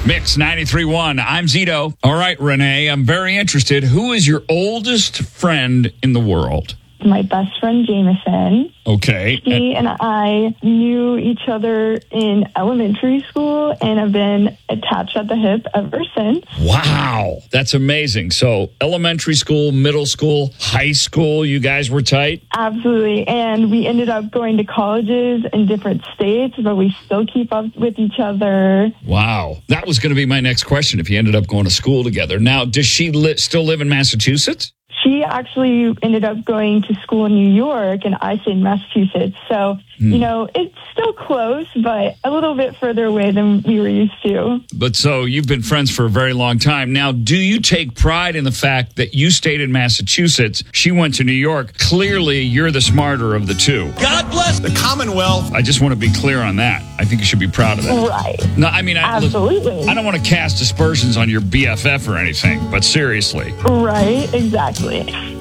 Mix 93.1. I'm Zito. All right, Renee, I'm very interested. Who is your oldest friend in the world? My best friend, Jameson. Okay. He and I knew each other in elementary school and have been attached at the hip ever since. Wow. That's amazing. So elementary school, middle school, high school, you guys were tight? Absolutely. And we ended up going to colleges in different states, but we still keep up with each other. Wow. That was going to be my next question, if you ended up going to school together. Now, does she still live in Massachusetts? She actually ended up going to school in New York, and I stayed in Massachusetts. So, it's still close, but a little bit further away than we were used to. But so you've been friends for a very long time. Now, do you take pride in the fact that you stayed in Massachusetts, she went to New York? Clearly, you're the smarter of the two. God bless the Commonwealth. I just want to be clear on that. I think you should be proud of that. Right. No, I mean, Absolutely. I don't want to cast aspersions on your BFF or anything, but seriously. Right, exactly.